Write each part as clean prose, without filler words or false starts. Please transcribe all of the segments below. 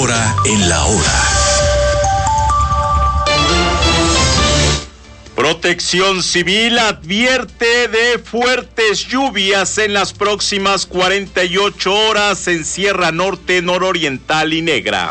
hora en la hora. Protección Civil advierte de fuertes lluvias en las próximas 48 horas en Sierra Norte, Nororiental y Negra.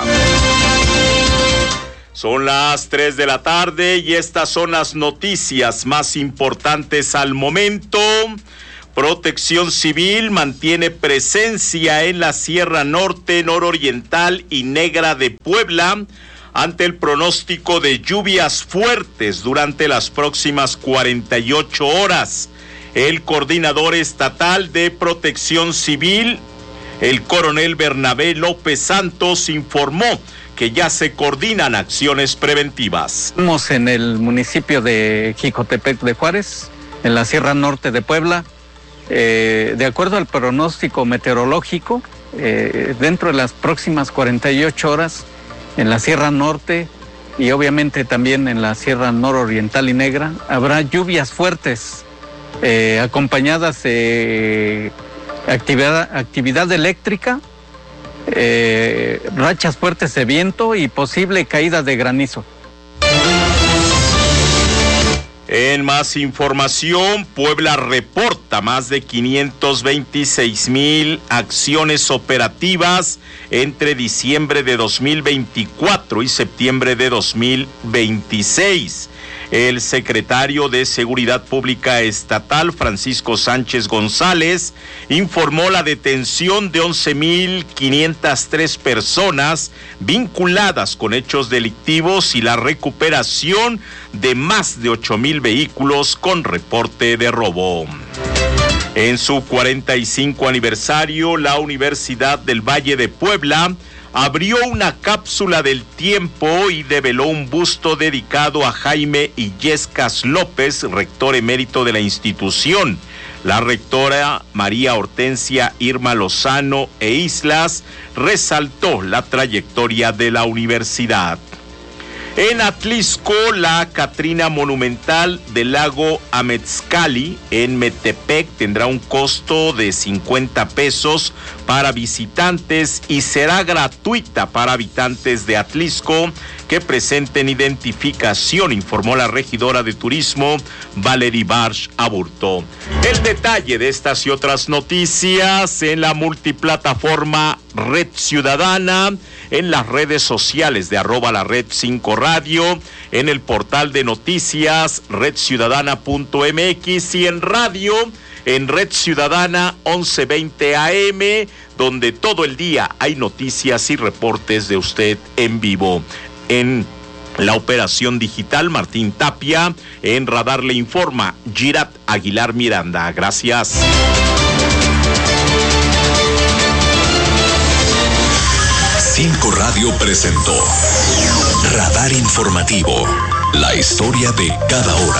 Son las 3 de la tarde y estas son las noticias más importantes al momento. Protección Civil mantiene presencia en la Sierra Norte, Nororiental y Negra de Puebla ante el pronóstico de lluvias fuertes durante las próximas 48 horas. El coordinador estatal de Protección Civil, el coronel Bernabé López Santos, informó que ya se coordinan acciones preventivas. Estamos en el municipio de Jicotepec de Juárez, en la Sierra Norte de Puebla. De acuerdo al pronóstico meteorológico, dentro de las próximas 48 horas, en la Sierra Norte y obviamente también en la Sierra Nororiental y Negra, habrá lluvias fuertes, acompañadas de actividad eléctrica, rachas fuertes de viento y posible caída de granizo. En más información, Puebla reporta más de 526,000 acciones operativas entre diciembre de 2024 y septiembre de 2026. El secretario de Seguridad Pública Estatal, Francisco Sánchez González, informó la detención de 11,503 personas vinculadas con hechos delictivos y la recuperación de más de 8,000 vehículos con reporte de robo. En su 45 aniversario, la Universidad del Valle de Puebla abrió una cápsula del tiempo y develó un busto dedicado a Jaime Illescas López, rector emérito de la institución. La rectora María Hortensia Irma Lozano e Islas resaltó la trayectoria de la universidad. En Atlisco, la Catrina Monumental del lago Ametzcali en Metepec tendrá un costo de 50 pesos para visitantes y será gratuita para habitantes de Atlisco que presenten identificación, informó la regidora de turismo Valerie Barsh Aburto. El detalle de estas y otras noticias en la multiplataforma Red Ciudadana, en las redes sociales de @lared5 radio, en el portal de noticias redciudadana.mx y en radio en Red Ciudadana 1120 AM, donde todo el día hay noticias y reportes de usted en vivo. En la operación digital, Martín Tapia. En Radar le informa Girat Aguilar Miranda. Gracias. Cinco Radio presentó Radar Informativo, la historia de cada hora.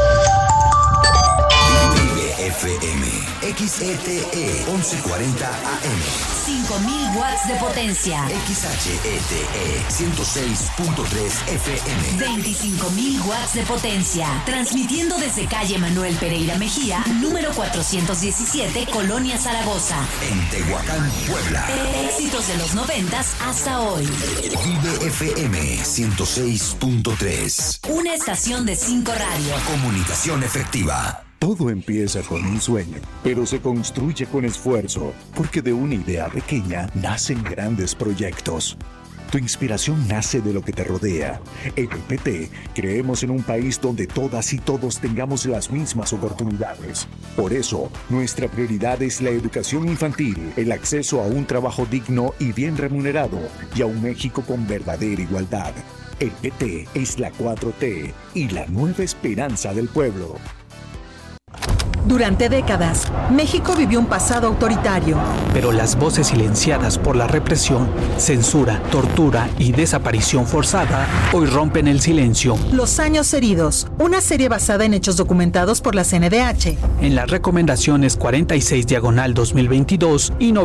FM, XETE 1140 AM. 5,000 watts de potencia. XHETE 106.3 FM. 25,000 watts de potencia. Transmitiendo desde calle Manuel Pereira Mejía, número 417, Colonia Zaragoza. En Tehuacán, Puebla. Éxitos de los 90s hasta hoy. Vive FM 106.3. Una estación de 5 Radio. Comunicación efectiva. Todo empieza con un sueño, pero se construye con esfuerzo, porque de una idea pequeña nacen grandes proyectos. Tu inspiración nace de lo que te rodea. En el PT creemos en un país donde todas y todos tengamos las mismas oportunidades. Por eso, nuestra prioridad es la educación infantil, el acceso a un trabajo digno y bien remunerado, y a un México con verdadera igualdad. El PT es la 4T y la nueva esperanza del pueblo. Durante décadas, México vivió un pasado autoritario. Pero las voces silenciadas por la represión, censura, tortura y desaparición forzada hoy rompen el silencio. Los años heridos, una serie basada en hechos documentados por la CNDH. En las recomendaciones 46/2022 y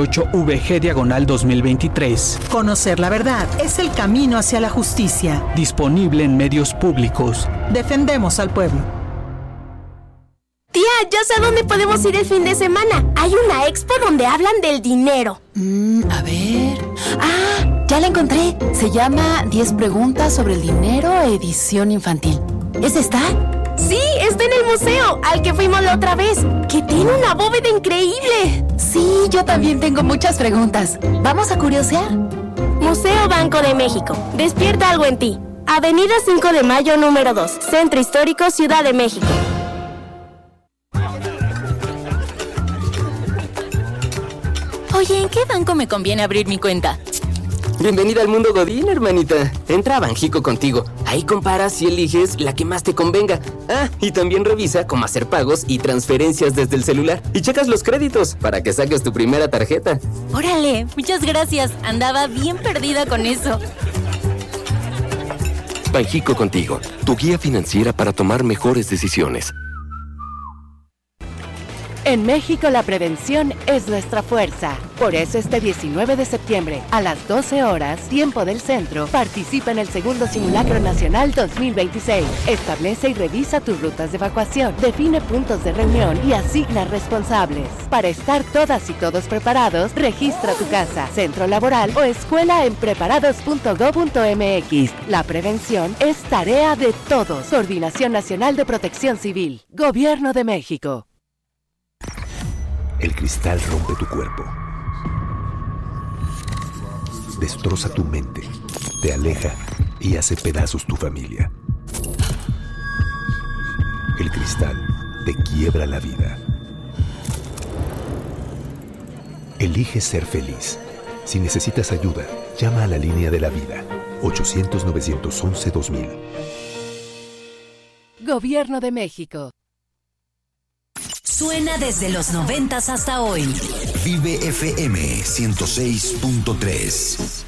98/VG/2023. Conocer la verdad es el camino hacia la justicia. Disponible en medios públicos. Defendemos al pueblo. Tía, ya sé a dónde podemos ir el fin de semana. Hay una expo donde hablan del dinero. A ver. Ah, Ya la encontré. Se llama 10 preguntas sobre el dinero, edición infantil. ¿Es esta? Sí, está en el museo, al que fuimos la otra vez, que tiene una bóveda increíble. Sí, yo también tengo muchas preguntas. ¿Vamos a curiosear? Museo Banco de México. Despierta algo en ti. Avenida 5 de Mayo, número 2. Centro Histórico, Ciudad de México. Oye, ¿en qué banco me conviene abrir mi cuenta? Bienvenida al mundo Godín, hermanita. Entra a Banjico contigo. Ahí comparas y eliges la que más te convenga. Ah, y también revisa cómo hacer pagos y transferencias desde el celular. Y checas los créditos para que saques tu primera tarjeta. Órale, muchas gracias. Andaba bien perdida con eso. Banjico contigo, tu guía financiera para tomar mejores decisiones. En México la prevención es nuestra fuerza. Por eso este 19 de septiembre, a las 12 horas, tiempo del centro, participa en el segundo Simulacro Nacional 2026. Establece y revisa tus rutas de evacuación, define puntos de reunión y asigna responsables. Para estar todas y todos preparados, registra tu casa, centro laboral o escuela en preparados.go.mx. La prevención es tarea de todos. Coordinación Nacional de Protección Civil. Gobierno de México. El cristal rompe tu cuerpo, destroza tu mente, te aleja y hace pedazos tu familia. El cristal te quiebra la vida. Elige ser feliz. Si necesitas ayuda, llama a la línea de la vida, 800-911-2000. Gobierno de México. Suena desde los 90s hasta hoy. Vive FM 106.3.